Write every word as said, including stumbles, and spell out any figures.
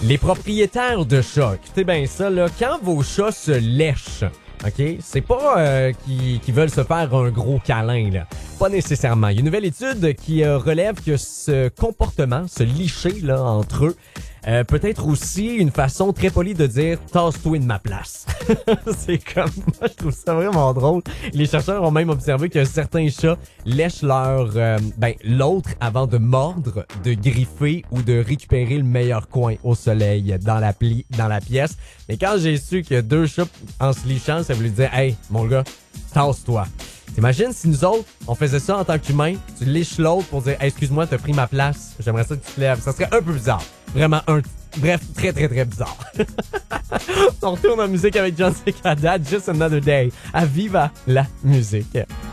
Les propriétaires de chats, écoutez bien ça, là, quand vos chats se lèchent, OK? C'est pas euh, qu'ils qui veulent se faire un gros câlin, là. Pas nécessairement. Il y a une nouvelle étude qui euh, relève que ce comportement, ce licher là, entre eux, euh, peut être aussi une façon très polie de dire « tasse-toi de ma place ». C'est comme... Moi, je trouve ça vraiment drôle. Les chercheurs ont même observé que certains chats lèchent leur... Euh, ben, l'autre avant de mordre, de griffer ou de récupérer le meilleur coin au soleil dans la, pli- dans la pièce. Mais quand j'ai su que deux chats, en se lichant, ça voulait dire « Hey, mon gars, tasse-toi ». T'imagines si nous autres, on faisait ça en tant qu'humain, tu liches l'autre pour dire hey, « excuse-moi, t'as pris ma place, j'aimerais ça que tu te lèves ». Ça serait un peu bizarre. Vraiment un... Bref, très très très bizarre. On retourne en musique avec John Cicada, Just Another Day. À Viva la musique.